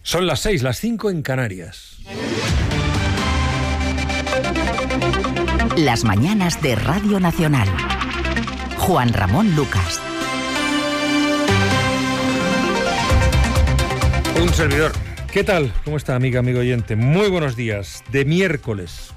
Son las 6, las 5 en Canarias. Las mañanas de Radio Nacional. Juan Ramón Lucas. Un servidor. ¿Qué tal? ¿Cómo está, amiga, amigo oyente? Muy buenos días. De miércoles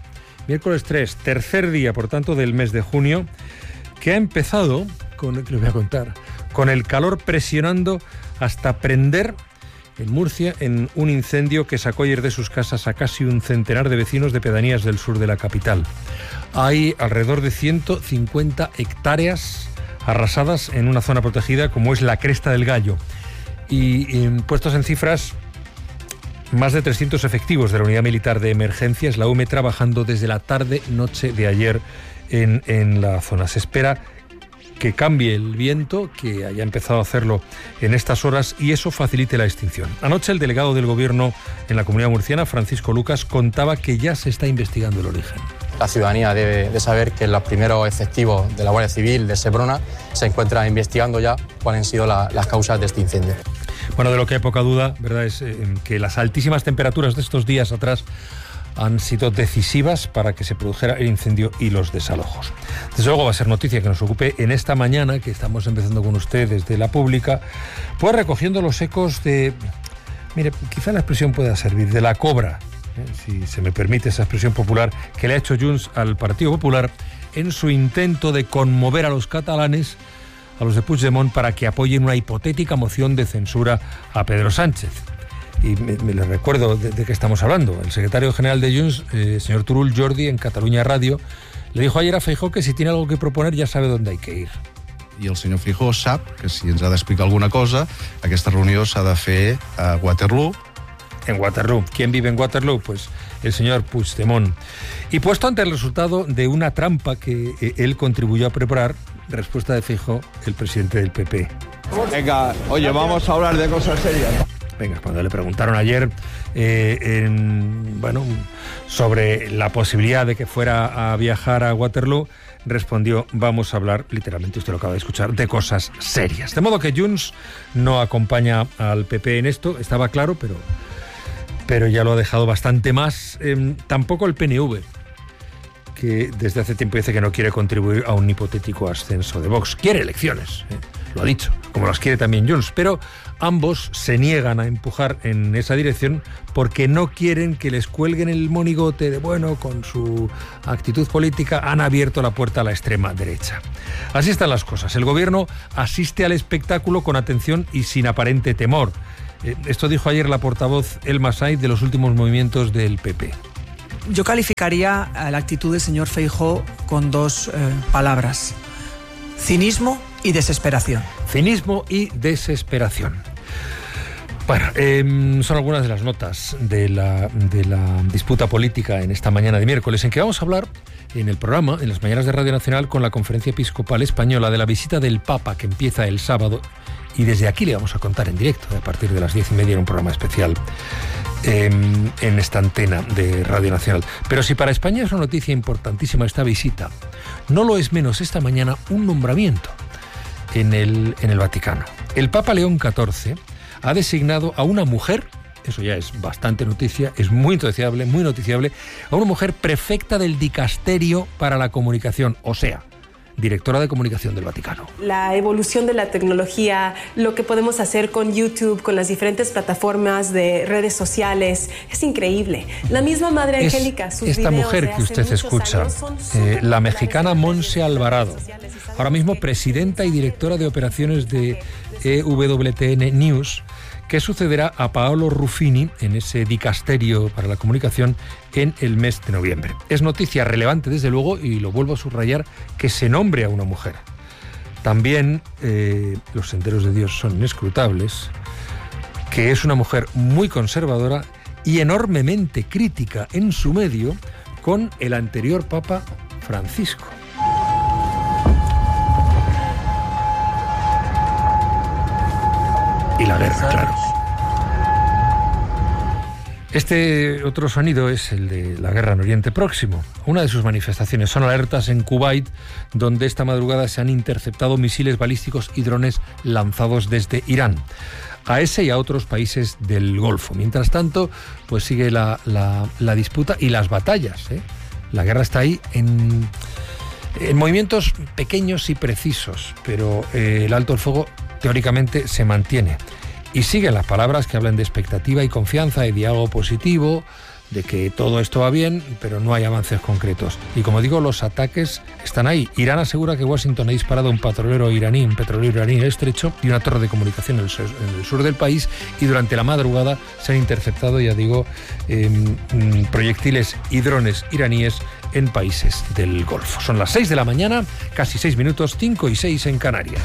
3, tercer día, por tanto, del mes de junio, que ha empezado, les voy a contar, con el calor presionando hasta prender en Murcia en un incendio que sacó ayer de sus casas a casi un centenar de vecinos de pedanías del sur de la capital. Hay alrededor de 150 hectáreas arrasadas en una zona protegida como es la Cresta del Gallo. Y puestos en cifras, más de 300 efectivos de la Unidad Militar de Emergencias, la UME, trabajando desde la tarde-noche de ayer en la zona. Se espera que cambie el viento, que haya empezado a hacerlo en estas horas, y eso facilite la extinción. Anoche el delegado del Gobierno en la Comunidad Murciana, Francisco Lucas, contaba que ya se está investigando el origen. La ciudadanía debe de saber que los primeros efectivos de la Guardia Civil de Seprona se encuentran investigando ya cuáles han sido las causas de este incendio. Bueno, de lo que hay poca duda, ¿verdad?, es que las altísimas temperaturas de estos días atrás han sido decisivas para que se produjera el incendio y los desalojos. Desde luego va a ser noticia que nos ocupe en esta mañana, que estamos empezando con usted desde la pública, pues recogiendo los ecos de, mire, quizá la expresión pueda servir, de la cobra, si se me permite esa expresión popular, que le ha hecho Junts al Partido Popular en su intento de conmover a los catalanes, a los de Puigdemont, para que apoyen una hipotética moción de censura a Pedro Sánchez. Y me les recuerdo de qué estamos hablando. El secretario general de Junts, señor Turull Jordi, en Catalunya Radio, le dijo ayer a Feijóo que si tiene algo que proponer ja sabe dónde hay que ir. I el senyor Feijóo sap que si ens ha d'explicar alguna cosa, aquesta reunió s'ha de fer a Waterloo. En Waterloo. ¿Quién vive en Waterloo? Pues el señor Puigdemont. Y puesto ante el resultado de una trampa que él contribuyó a preparar, respuesta de Feijóo, el presidente del PP. Venga, oye, vamos a hablar de cosas serias. Venga, cuando le preguntaron ayer sobre la posibilidad de que fuera a viajar a Waterloo, respondió: vamos a hablar, literalmente, usted lo acaba de escuchar, de cosas serias. De modo que Junts no acompaña al PP en esto, estaba claro, pero ya lo ha dejado bastante más. Tampoco el PNV, que desde hace tiempo dice que no quiere contribuir a un hipotético ascenso de Vox. Quiere elecciones, lo ha dicho, como las quiere también Junts, pero ambos se niegan a empujar en esa dirección porque no quieren que les cuelguen el monigote de, bueno, con su actitud política han abierto la puerta a la extrema derecha. Así están las cosas. El gobierno asiste al espectáculo con atención y sin aparente temor. Esto dijo ayer la portavoz Elma Said de los últimos movimientos del PP. Yo calificaría la actitud del señor Feijóo con dos palabras: cinismo y desesperación. Cinismo y desesperación. Bueno, son algunas de las notas de la disputa política en esta mañana de miércoles, en que vamos a hablar en el programa, en las mañanas de Radio Nacional, con la Conferencia Episcopal Española, de la visita del Papa que empieza el sábado, y desde aquí le vamos a contar en directo a partir de las 10:30 en un programa especial en esta antena de Radio Nacional. Pero si para España es una noticia importantísima esta visita, no lo es menos esta mañana un nombramiento en el Vaticano. El Papa León XIV ha designado a una mujer, eso ya es bastante noticia, es muy noticiable, a una mujer prefecta del dicasterio para la comunicación, o sea, directora de comunicación del Vaticano. La evolución de la tecnología, lo que podemos hacer con YouTube, con las diferentes plataformas de redes sociales, es increíble. La misma Madre Angélica, sus esta videos mujer que usted escucha, la mexicana Monse Alvarado, ahora mismo presidenta y directora de operaciones de EWTN News, que sucederá a Paolo Ruffini en ese dicasterio para la comunicación en el mes de noviembre. Es noticia relevante, desde luego, y lo vuelvo a subrayar, que se nombre a una mujer. También los senderos de Dios son inescrutables, que es una mujer muy conservadora y enormemente crítica en su medio con el anterior Papa Francisco. Y la guerra, claro. Este otro sonido es el de la guerra en Oriente Próximo. Una de sus manifestaciones son alertas en Kuwait, donde esta madrugada se han interceptado misiles balísticos y drones lanzados desde Irán. a ese y a otros países del Golfo. Mientras tanto, pues sigue la disputa y las batallas, ¿eh? La guerra está ahí en movimientos pequeños y precisos, pero el alto el fuego teóricamente se mantiene. Y siguen las palabras que hablan de expectativa y confianza, de diálogo positivo, de que todo esto va bien, pero no hay avances concretos. Y como digo, los ataques están ahí. Irán asegura que Washington ha disparado un petrolero iraní en el estrecho y una torre de comunicación en el sur del país, y durante la madrugada se han interceptado, ya digo, proyectiles y drones iraníes en países del Golfo. Son las 6 de la mañana, casi 6 minutos, 5 y 6 en Canarias.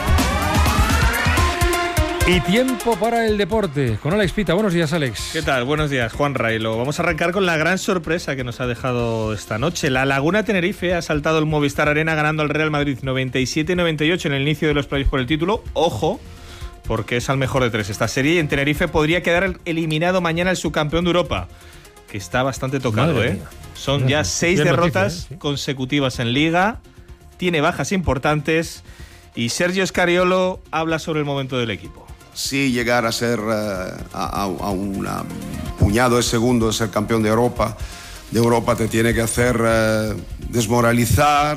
Y tiempo para el deporte, con Alex Pita. Buenos días, Alex. ¿Qué tal? Buenos días, Juan Railo. Vamos a arrancar con la gran sorpresa que nos ha dejado esta noche. La Laguna Tenerife ha saltado el Movistar Arena ganando al Real Madrid 97-98 en el inicio de los playoffs por el título. Ojo, porque es al mejor de 3 esta serie, y en Tenerife podría quedar eliminado mañana el subcampeón de Europa, que está bastante tocado. Madre mía. Son ya 6 derrotas consecutivas en Liga, tiene bajas importantes, y Sergio Scariolo habla sobre el momento del equipo. Sí, llegar a ser a un puñado de segundos, ser campeón de Europa te tiene que hacer desmoralizar.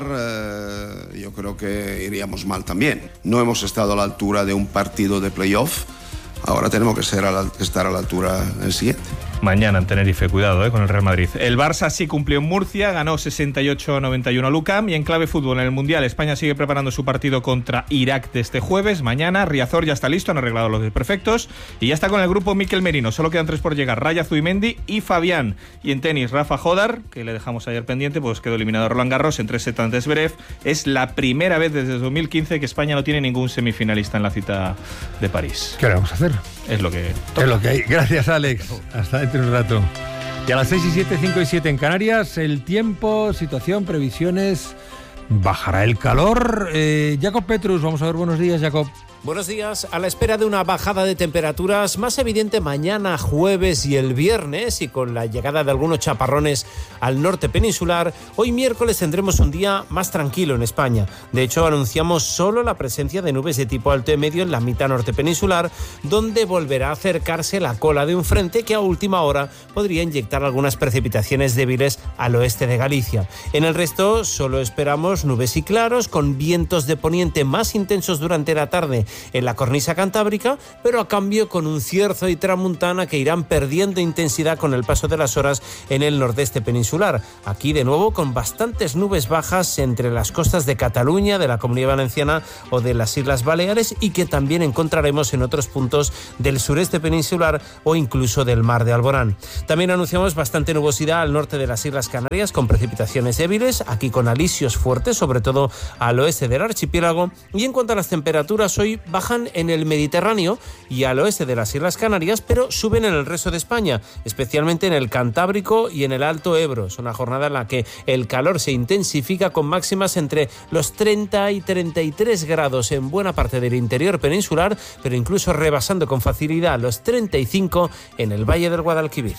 Yo creo que iríamos mal también. No hemos estado a la altura de un partido de playoff. Ahora tenemos que estar a la altura del siguiente. Mañana en Tenerife, cuidado con el Real Madrid. El Barça sí cumplió en Murcia, ganó 68-91 a Lucam, y en clave fútbol en el Mundial, España sigue preparando su partido contra Irak de este jueves. Mañana Riazor ya está listo, han arreglado los desperfectos y ya está con el grupo Mikel Merino. Solo quedan 3 por llegar: Raya, Zubimendi y Fabián. Y en tenis, Rafa Jodar, que le dejamos ayer pendiente, pues quedó eliminado Roland Garros en 3 sets ante Zverev. Es la primera vez desde 2015 que España no tiene ningún semifinalista en la cita de París. ¿Qué vamos a hacer? Es lo que toca. Es lo que hay. Gracias, Alex. Hasta dentro de un rato. Y a las 6 y 7, 5 y 7 en Canarias, el tiempo, situación, previsiones. ¿Bajará el calor? Jacob Petrus, vamos a ver. Buenos días, Jacob. Buenos días. A la espera de una bajada de temperaturas más evidente mañana jueves y el viernes, y con la llegada de algunos chaparrones al norte peninsular, hoy miércoles tendremos un día más tranquilo en España. De hecho, anunciamos solo la presencia de nubes de tipo alto y medio en la mitad norte peninsular, donde volverá a acercarse la cola de un frente que a última hora podría inyectar algunas precipitaciones débiles al oeste de Galicia. En el resto solo esperamos nubes y claros, con vientos de poniente más intensos durante la tarde en la cornisa cantábrica, pero a cambio con un cierzo y tramuntana que irán perdiendo intensidad con el paso de las horas en el nordeste peninsular. Aquí de nuevo con bastantes nubes bajas entre las costas de Cataluña, de la Comunidad Valenciana o de las Islas Baleares, y que también encontraremos en otros puntos del sureste peninsular o incluso del Mar de Alborán. También anunciamos bastante nubosidad al norte de las Islas Canarias, con precipitaciones débiles, aquí con alisios fuertes, sobre todo al oeste del archipiélago. Y en cuanto a las temperaturas, hoy bajan en el Mediterráneo y al oeste de las Islas Canarias, pero suben en el resto de España, especialmente en el Cantábrico y en el Alto Ebro. Es una jornada en la que el calor se intensifica, con máximas entre los 30 y 33 grados en buena parte del interior peninsular, pero incluso rebasando con facilidad los 35 en el Valle del Guadalquivir.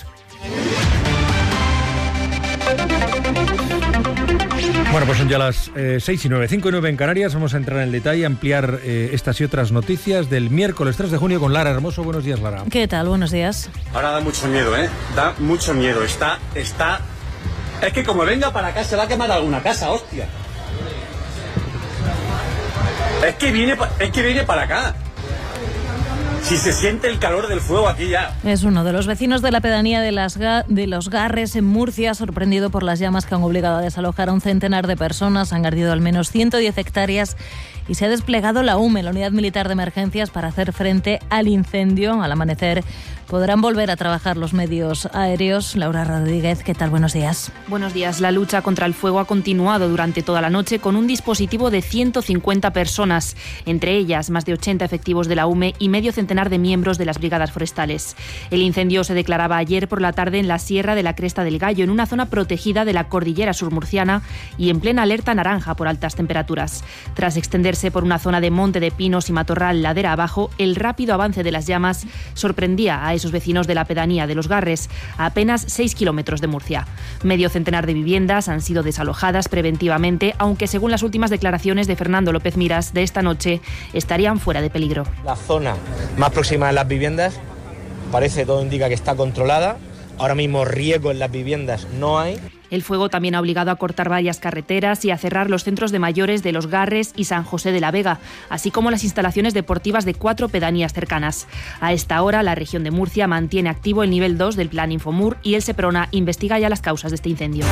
Bueno, pues son ya las 6 y 9, 5 y 9 en Canarias. Vamos a entrar en el detalle, ampliar estas y otras noticias del miércoles 3 de junio con Lara Hermoso. Buenos días, Lara. ¿Qué tal? Buenos días. Ahora da mucho miedo, ¿eh? Da mucho miedo. Está... Es que como venga para acá se va a quemar alguna casa, hostia. Es que viene para acá. Si se siente el calor del fuego aquí ya. Es uno de los vecinos de la pedanía de Los Garres, en Murcia, sorprendido por las llamas que han obligado a desalojar a un centenar de personas. Han ardido al menos 110 hectáreas y se ha desplegado la UME, la Unidad Militar de Emergencias, para hacer frente al incendio. Al amanecer podrán volver a trabajar los medios aéreos. Laura Rodríguez, ¿qué tal? Buenos días. Buenos días. La lucha contra el fuego ha continuado durante toda la noche con un dispositivo de 150 personas, entre ellas más de 80 efectivos de la UME y medio centenar de miembros de las brigadas forestales. El incendio se declaraba ayer por la tarde en la Sierra de la Cresta del Gallo, en una zona protegida de la cordillera surmurciana y en plena alerta naranja por altas temperaturas. Tras extenderse por una zona de monte de pinos y matorral ladera abajo, el rápido avance de las llamas sorprendía a esos vecinos de la pedanía de Los Garres, a apenas 6 kilómetros de Murcia. Medio centenar de viviendas han sido desalojadas preventivamente, aunque según las últimas declaraciones de Fernando López Miras de esta noche, estarían fuera de peligro. La zona más próxima a las viviendas parece, todo indica que está controlada. Ahora mismo riesgo en las viviendas no hay. El fuego también ha obligado a cortar varias carreteras y a cerrar los centros de mayores de Los Garres y San José de la Vega, así como las instalaciones deportivas de 4 pedanías cercanas. A esta hora, la región de Murcia mantiene activo el nivel 2 del Plan Infomur y el Seprona investiga ya las causas de este incendio.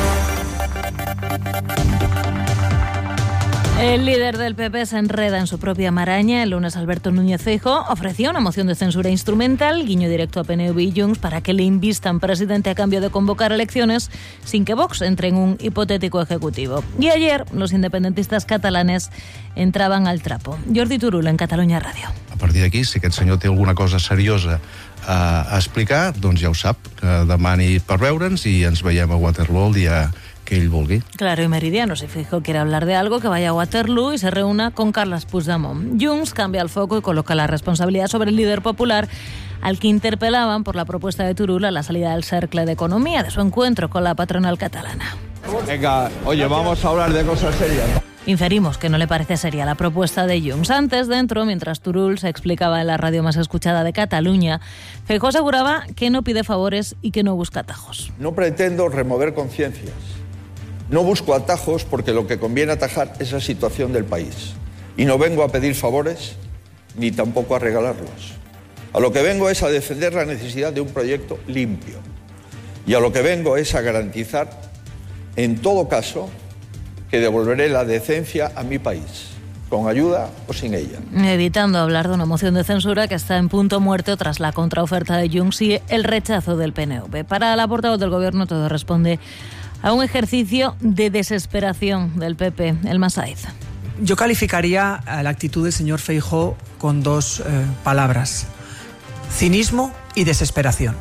El líder del PP se enreda en su propia maraña. El lunes Alberto Núñez Feijóo ofreció una moción de censura instrumental, guiño directo a PNV y Junts, para que le invistan presidente a cambio de convocar elecciones sin que Vox entre en un hipotético ejecutivo. Y ayer los independentistas catalanes entraban al trapo. Jordi Turull, en Catalunya Ràdio. A partir d'aquí, si aquest senyor té alguna cosa seriosa a explicar, doncs ja ho sap, que demani per veure'ns i ens veiem a Waterloo el dia que ell vulgui. Claro y meridiano. Si Feijóo quiere hablar de algo, que vaya a Waterloo y se reúna con Carles Puigdemont. Junts cambia el foco y coloca la responsabilidad sobre el líder popular, al que interpelaban por la propuesta de Turull a la salida del Cercle de Economía, de su encuentro con la patronal catalana. Venga, oye, vamos a hablar de cosas serias. Inferimos que no le parece seria la propuesta de Junts. Antes, dentro, mientras Turull se explicaba en la radio más escuchada de Cataluña, Feijóo aseguraba que no pide favores y que no busca atajos. No pretendo remover conciencias. No busco atajos porque lo que conviene atajar es la situación del país. Y no vengo a pedir favores ni tampoco a regalarlos. A lo que vengo es a defender la necesidad de un proyecto limpio. Y a lo que vengo es a garantizar, en todo caso, que devolveré la decencia a mi país, con ayuda o sin ella. Evitando hablar de una moción de censura que está en punto muerto tras la contraoferta de Junts y el rechazo del PNV. Para la portavoz del Gobierno todo responde a un ejercicio de desesperación del PP, el Masaiz. Yo calificaría a la actitud del señor Feijóo con dos palabras: cinismo y desesperación.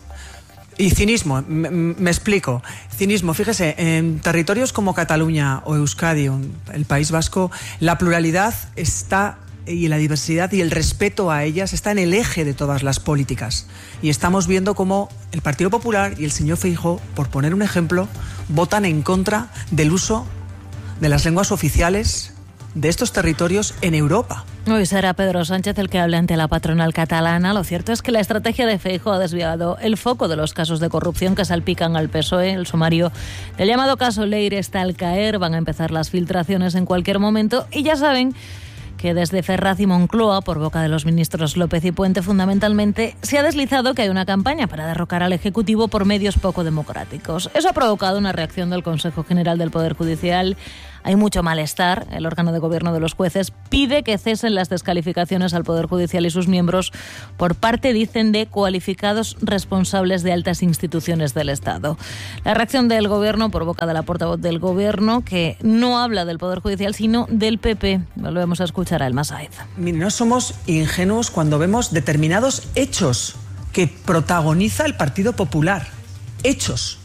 Y cinismo, me explico. Cinismo, fíjese, en territorios como Cataluña o Euskadi, el País Vasco, la pluralidad está, y la diversidad y el respeto a ellas está en el eje de todas las políticas. Y estamos viendo cómo el Partido Popular y el señor Feijóo, por poner un ejemplo, votan en contra del uso de las lenguas oficiales de estos territorios en Europa. Hoy será Pedro Sánchez el que hable ante la patronal catalana. Lo cierto es que la estrategia de Feijóo ha desviado el foco de los casos de corrupción que salpican al PSOE. El sumario del llamado caso Leire está al caer, van a empezar las filtraciones en cualquier momento y ya saben que desde Ferraz y Moncloa, por boca de los ministros López y Puente fundamentalmente, se ha deslizado que hay una campaña para derrocar al Ejecutivo por medios poco democráticos. Eso ha provocado una reacción del Consejo General del Poder Judicial. Hay mucho malestar. El órgano de gobierno de los jueces pide que cesen las descalificaciones al Poder Judicial y sus miembros por parte, dicen, de cualificados responsables de altas instituciones del Estado. La reacción del gobierno por boca de la portavoz del gobierno, que no habla del Poder Judicial, sino del PP. Volvemos a escuchar a El Masaiz. No somos ingenuos cuando vemos determinados hechos que protagoniza el Partido Popular. Hechos.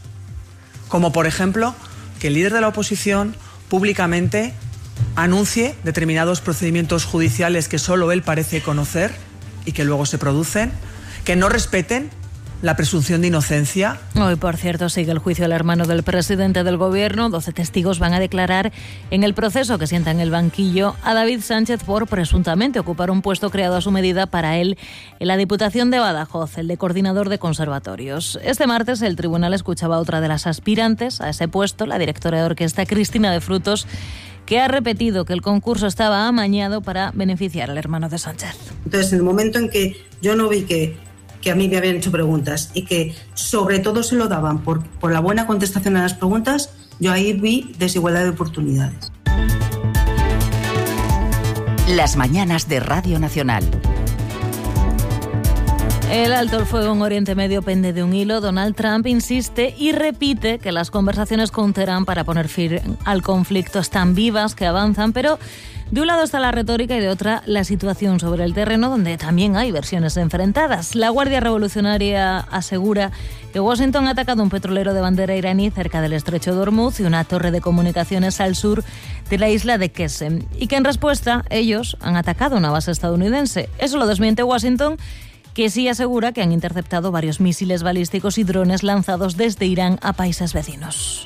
Como, por ejemplo, que el líder de la oposición públicamente anuncie determinados procedimientos judiciales que solo él parece conocer y que luego se producen, que no respeten la presunción de inocencia. Hoy, por cierto, sigue el juicio al hermano del presidente del gobierno. 12 testigos van a declarar en el proceso que sienta en el banquillo a David Sánchez por presuntamente ocupar un puesto creado a su medida para él en la Diputación de Badajoz, el de coordinador de conservatorios. Este martes el tribunal escuchaba a otra de las aspirantes a ese puesto, la directora de orquesta Cristina de Frutos, que ha repetido que el concurso estaba amañado para beneficiar al hermano de Sánchez. Entonces, en el momento en que yo no vi que a mí me habían hecho preguntas y que sobre todo se lo daban por la buena contestación a las preguntas, yo ahí vi desigualdad de oportunidades. Las mañanas de Radio Nacional. El alto el fuego en Oriente Medio pende de un hilo. Donald Trump insiste y repite que las conversaciones con Teherán para poner fin al conflicto están vivas, que avanzan, pero de un lado está la retórica y de otra la situación sobre el terreno, donde también hay versiones enfrentadas. La Guardia Revolucionaria asegura que Washington ha atacado un petrolero de bandera iraní cerca del estrecho de Hormuz y una torre de comunicaciones al sur de la isla de Qesem, y que en respuesta ellos han atacado una base estadounidense. Eso lo desmiente Washington que sí asegura que han interceptado varios misiles balísticos y drones lanzados desde Irán a países vecinos.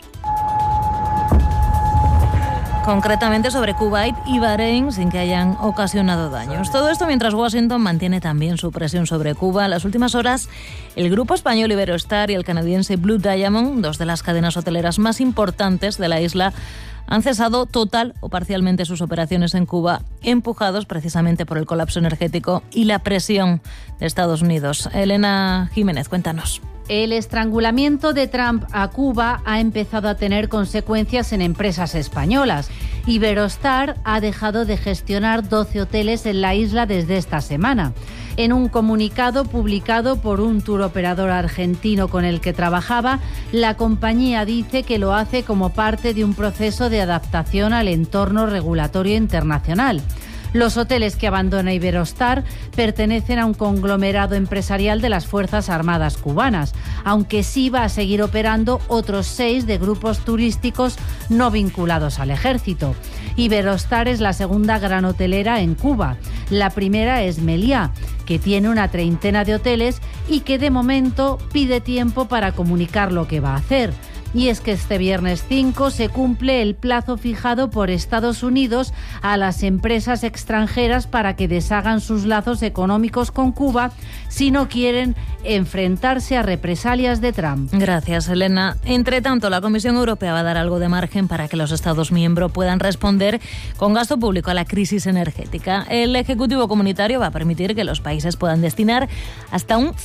Concretamente sobre Kuwait y Bahrein, sin que hayan ocasionado daños. Todo esto mientras Washington mantiene también su presión sobre Cuba. En las últimas horas, el grupo español Iberostar y el canadiense Blue Diamond, dos de las cadenas hoteleras más importantes de la isla, han cesado total o parcialmente sus operaciones en Cuba, empujados precisamente por el colapso energético y la presión de Estados Unidos. Elena Jiménez, cuéntanos. El estrangulamiento de Trump a Cuba ha empezado a tener consecuencias en empresas españolas. Iberostar ha dejado de gestionar 12 hoteles en la isla desde esta semana. En un comunicado publicado por un tour operador argentino con el que trabajaba, la compañía dice que lo hace como parte de un proceso de adaptación al entorno regulatorio internacional. Los hoteles que abandona Iberostar pertenecen a un conglomerado empresarial de las Fuerzas Armadas cubanas, aunque sí va a seguir operando otros 6 de grupos turísticos no vinculados al ejército. Iberostar es la segunda gran hotelera en Cuba. La primera es Meliá, que tiene una treintena de hoteles y que de momento pide tiempo para comunicar lo que va a hacer. Y es que este viernes 5 se cumple el plazo fijado por Estados Unidos a las empresas extranjeras para que deshagan sus lazos económicos con Cuba si no quieren enfrentarse a represalias de Trump. Gracias, Elena. Entre tanto, la Comisión Europea va a dar algo de margen para que los Estados miembros puedan responder con gasto público a la crisis energética. El Ejecutivo Comunitario va a permitir que los países puedan destinar hasta un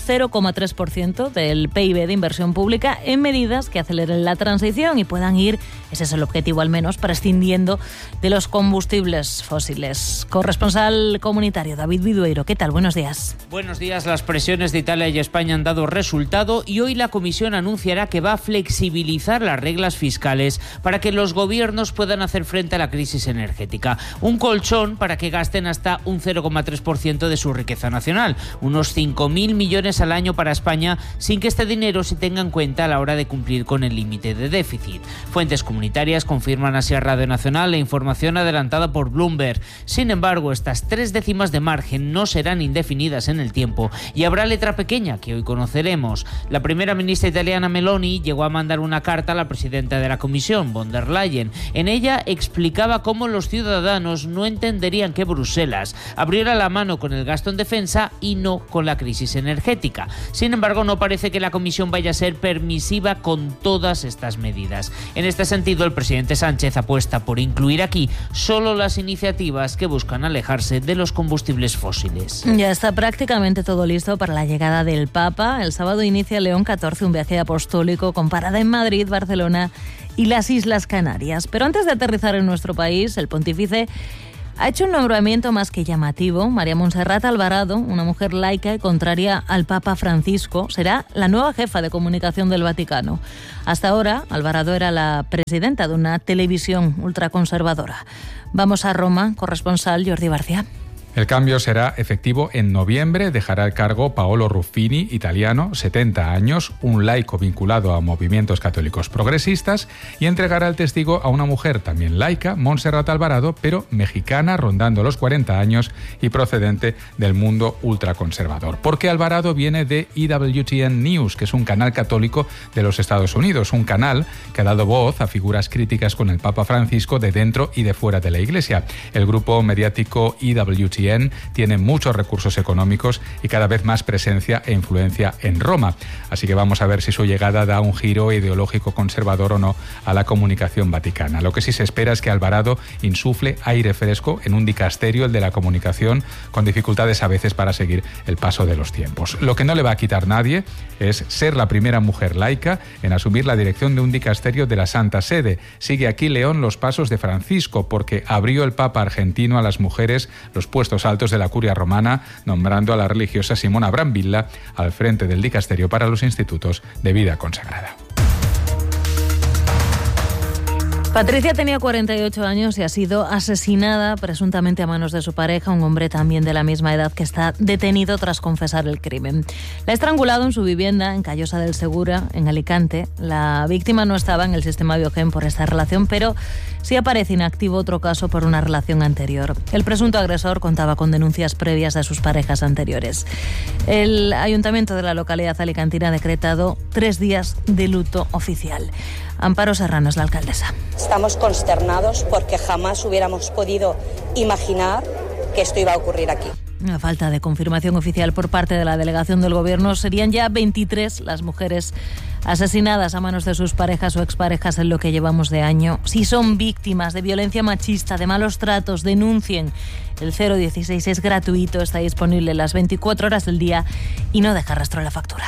0,3% del PIB de inversión pública en medidas que aceleren la transición y puedan ir, ese es el objetivo al menos, prescindiendo de los combustibles fósiles. Corresponsal comunitario David Vidueiro, ¿qué tal? Buenos días. Buenos días. Las presiones de Italia y España han dado resultado y hoy la Comisión anunciará que va a flexibilizar las reglas fiscales para que los gobiernos puedan hacer frente a la crisis energética. Un colchón para que gasten hasta un 0,3% de su riqueza nacional, unos 5.000 millones al año para España, sin que este dinero se tenga en cuenta a la hora de cumplir con el límite de déficit. Fuentes comunitarias confirman así a Radio Nacional la información adelantada por Bloomberg. Sin embargo, estas 3 décimas de margen no serán indefinidas en el tiempo y habrá letra pequeña que hoy conoceremos. La primera ministra italiana Meloni llegó a mandar una carta a la presidenta de la Comisión, von der Leyen. En ella explicaba cómo los ciudadanos no entenderían que Bruselas abriera la mano con el gasto en defensa y no con la crisis energética. Sin embargo, no parece que la Comisión vaya a ser permisiva con todas estas medidas. En este sentido, el presidente Sánchez apuesta por incluir aquí solo las iniciativas que buscan alejarse de los combustibles fósiles. Ya está prácticamente todo listo para la llegada del Papa. El sábado inicia León XIV un viaje apostólico con parada en Madrid, Barcelona y las Islas Canarias. Pero antes de aterrizar en nuestro país, el pontífice ha hecho un nombramiento más que llamativo. María Montserrat Alvarado, una mujer laica y contraria al Papa Francisco, será la nueva jefa de comunicación del Vaticano. Hasta ahora, Alvarado era la presidenta de una televisión ultraconservadora. Vamos a Roma, corresponsal Jordi Barcia. El cambio será efectivo en noviembre. Dejará el cargo Paolo Ruffini, italiano, 70 años, un laico vinculado a movimientos católicos progresistas, y entregará el testigo a una mujer también laica, Montserrat Alvarado, pero mexicana, rondando los 40 años y procedente del mundo ultraconservador. Porque Alvarado viene de EWTN News, que es un canal católico de los Estados Unidos, un canal que ha dado voz a figuras críticas con el Papa Francisco de dentro y de fuera de la Iglesia. El grupo mediático EWTN tiene muchos recursos económicos y cada vez más presencia e influencia en Roma. Así que vamos a ver si su llegada da un giro ideológico conservador o no a la comunicación vaticana. Lo que sí se espera es que Alvarado insufle aire fresco en un dicasterio, el de la comunicación, con dificultades a veces para seguir el paso de los tiempos. Lo que no le va a quitar nadie es ser la primera mujer laica en asumir la dirección de un dicasterio de la Santa Sede. Sigue aquí León los pasos de Francisco, porque abrió el Papa argentino a las mujeres los puestos altos de la curia romana, nombrando a la religiosa Simona Brambilla al frente del dicasterio para los institutos de vida consagrada. Patricia tenía 48 años y ha sido asesinada presuntamente a manos de su pareja, un hombre también de la misma edad que está detenido tras confesar el crimen. La ha estrangulado en su vivienda en Callosa del Segura, en Alicante. La víctima no estaba en el sistema Biogen por esta relación, pero sí aparece inactivo otro caso por una relación anterior. El presunto agresor contaba con denuncias previas de sus parejas anteriores. El ayuntamiento de la localidad alicantina ha decretado 3 días de luto oficial. Amparo Serrano es la alcaldesa. Estamos consternados porque jamás hubiéramos podido imaginar que esto iba a ocurrir aquí. A falta de confirmación oficial por parte de la delegación del Gobierno, serían ya 23 las mujeres asesinadas a manos de sus parejas o exparejas en lo que llevamos de año. Si son víctimas de violencia machista, de malos tratos, denuncien. El 016 es gratuito, está disponible las 24 horas del día y no deja rastro en la factura.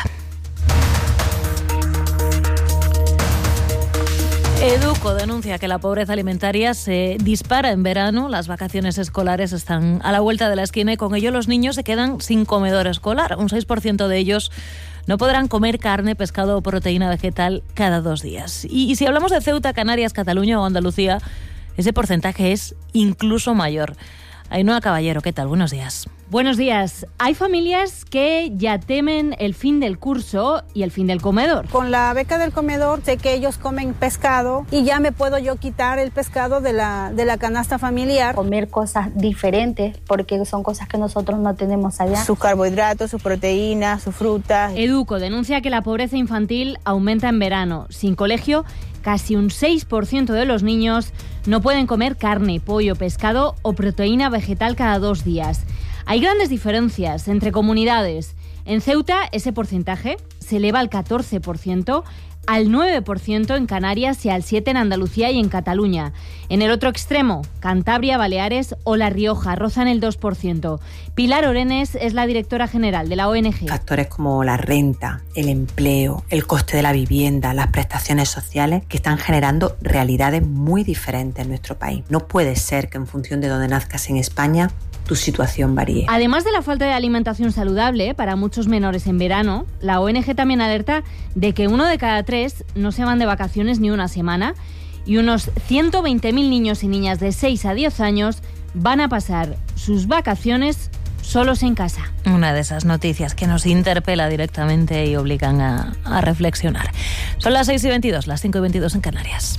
Educo denuncia que la pobreza alimentaria se dispara en verano. Las vacaciones escolares están a la vuelta de la esquina y con ello los niños se quedan sin comedor escolar. Un 6% de ellos no podrán comer carne, pescado o proteína vegetal cada 2 días. Y si hablamos de Ceuta, Canarias, Cataluña o Andalucía, ese porcentaje es incluso mayor. Ainhoa Caballero, ¿qué tal? Buenos días. Buenos días. Hay familias que ya temen el fin del curso y el fin del comedor. Con la beca del comedor sé que ellos comen pescado y ya me puedo yo quitar el pescado de la canasta familiar. Comer cosas diferentes porque son cosas que nosotros no tenemos allá. Sus carbohidratos, sus proteínas, sus frutas. Educo denuncia que la pobreza infantil aumenta en verano. Sin colegio, casi un 6% de los niños no pueden comer carne, pollo, pescado o proteína vegetal cada 2 días. Hay grandes diferencias entre comunidades. En Ceuta ese porcentaje se eleva al 14%, al 9% en Canarias y al 7% en Andalucía y en Cataluña. En el otro extremo, Cantabria, Baleares o La Rioja rozan el 2%. Pilar Orenes es la directora general de la ONG. Factores como la renta, el empleo, el coste de la vivienda, las prestaciones sociales que están generando realidades muy diferentes en nuestro país. No puede ser que en función de dónde nazcas en España tu situación varíe. Además de la falta de alimentación saludable para muchos menores en verano, la ONG también alerta de que 1 de cada 3 no se van de vacaciones ni una semana y unos 120.000 niños y niñas de 6 a 10 años van a pasar sus vacaciones solos en casa. Una de esas noticias que nos interpela directamente y obligan a reflexionar. Son las 6:22, las 5:22 en Canarias.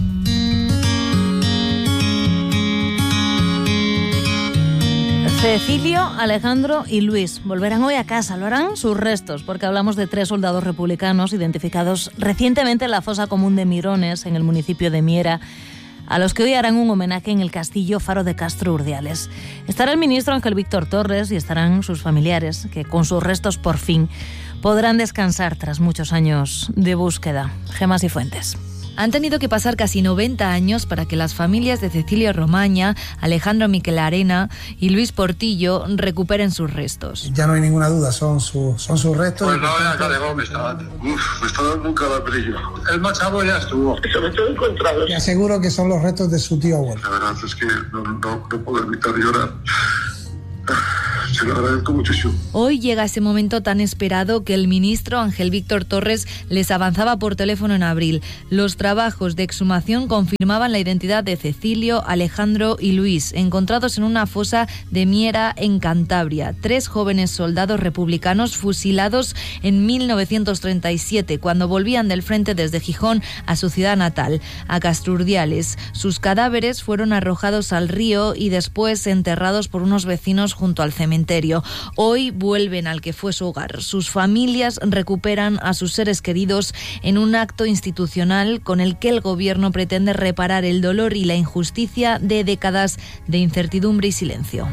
Cecilio, Alejandro y Luis volverán hoy a casa. Lo harán sus restos, porque hablamos de 3 soldados republicanos identificados recientemente en la fosa común de Mirones, en el municipio de Miera, a los que hoy harán un homenaje en el Castillo Faro de Castro Urdiales. Estará el ministro Ángel Víctor Torres y estarán sus familiares, que con sus restos por fin podrán descansar tras muchos años de búsqueda. Gemas y Fuentes. Han tenido que pasar casi 90 años para que las familias de Cecilio Romaña, Alejandro Miquelarena y Luis Portillo recuperen sus restos. Ya no hay ninguna duda, son sus restos. Pues no, ya me está dando un calabrillo. El machado ya estuvo. Sobre todo encontrado. Te aseguro que son los restos de su tío abuelo. La verdad es que no puedo evitar llorar. Se lo agradezco muchísimo. Hoy llega ese momento tan esperado que el ministro Ángel Víctor Torres les avanzaba por teléfono en abril. Los trabajos de exhumación confirmaban la identidad de Cecilio, Alejandro y Luis, encontrados en una fosa de Miera, en Cantabria. 3 jóvenes soldados republicanos fusilados en 1937, cuando volvían del frente desde Gijón a su ciudad natal, a Castro Urdiales. Sus cadáveres fueron arrojados al río y después enterrados por unos vecinos junto al cementerio. Hoy vuelven al que fue su hogar. Sus familias recuperan a sus seres queridos en un acto institucional con el que el gobierno pretende reparar el dolor y la injusticia de décadas de incertidumbre y silencio.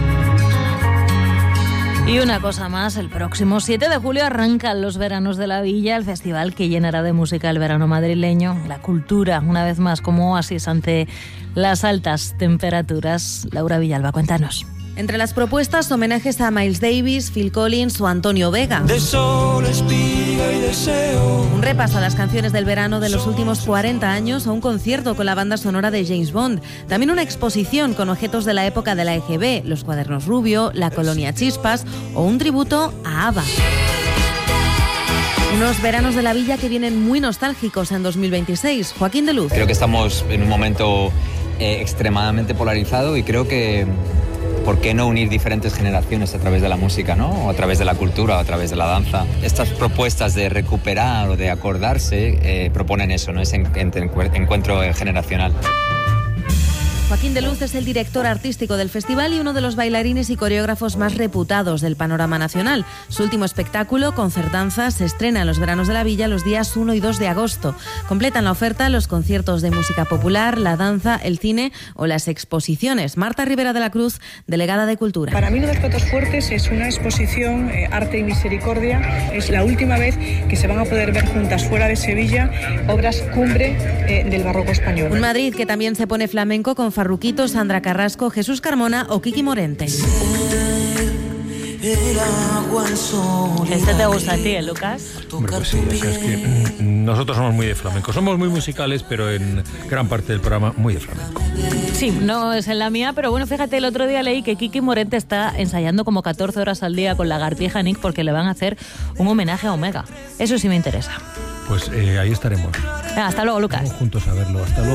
Y una cosa más, el próximo 7 de julio arrancan los Veranos de la Villa, el festival que llenará de música el verano madrileño, la cultura, una vez más como oasis ante las altas temperaturas. Laura Villalba, cuéntanos. Entre las propuestas, homenajes a Miles Davis, Phil Collins o Antonio Vega. De sol, espiga y deseo. Un repaso a las canciones del verano de los últimos 40 años o un concierto con la banda sonora de James Bond. También una exposición con objetos de la época de la EGB, los cuadernos Rubio, la colonia Chispas o un tributo a ABBA. Unos veranos de la Villa que vienen muy nostálgicos en 2026. Joaquín de Luz. Creo que estamos en un momento extremadamente polarizado y creo que ¿por qué no unir diferentes generaciones a través de la música, ¿no? O a través de la cultura, o a través de la danza? Estas propuestas de recuperar o de acordarse proponen eso, ¿no? Ese encuentro generacional. Joaquín de Luz es el director artístico del festival y uno de los bailarines y coreógrafos más reputados del panorama nacional. Su último espectáculo, Concertanza, se estrena en los veranos de la Villa los días 1 y 2 de agosto. Completan la oferta los conciertos de música popular, la danza, el cine o las exposiciones. Marta Rivera de la Cruz, delegada de Cultura. Para mí uno de los platos fuertes es una exposición Arte y Misericordia. Es la última vez que se van a poder ver juntas fuera de Sevilla obras cumbre del barroco español. Un Madrid que también se pone flamenco con Farruquito, Sandra Carrasco, Jesús Carmona o Kiki Morente. Este te gusta a ti, Lucas. Hombre, pues sí, es que nosotros somos muy de flamenco. Somos muy musicales, pero en gran parte del programa muy de flamenco. Sí, no es en la mía, pero bueno, fíjate, el otro día leí que Kiki Morente está ensayando como 14 horas al día con Lagartija Nick porque le van a hacer un homenaje a Omega. Eso sí me interesa. Pues ahí estaremos. Hasta luego, Lucas. Vamos juntos a verlo. Hasta luego.